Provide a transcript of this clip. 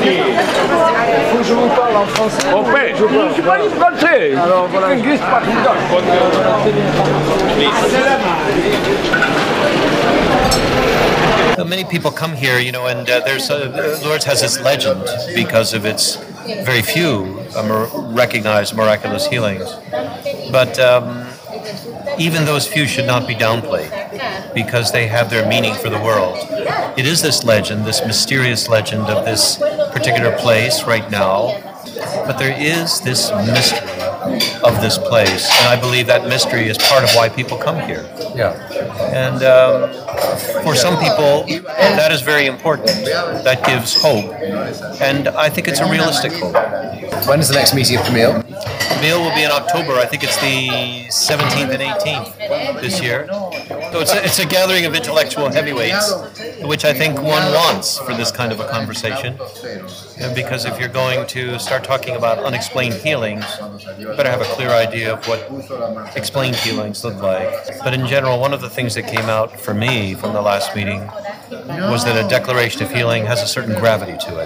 faut que je vous parle en français. Je ne suis pas libre français. Alors voilà. English, pas Many people come here, and Lourdes has this legend because of its very few recognized miraculous healings. But even those few should not be downplayed because they have their meaning for the world. It is this legend, this mysterious legend of this particular place right now, but there is this mystery of this place, and I believe that mystery is part of why people come here. Yeah. And for some people, that is very important. That gives hope, and I think it's a realistic hope. When is the next meeting of Camille? Camille will be in October. I think it's the 17th and 18th this year. So it's a gathering of intellectual heavyweights, which I think one wants for this kind of a conversation. Because if you're going to start talking about unexplained healings, you better have a clear idea of what explained healings look like. But in general, one of the things that came out for me from the last meeting was that a declaration of healing has a certain gravity to it.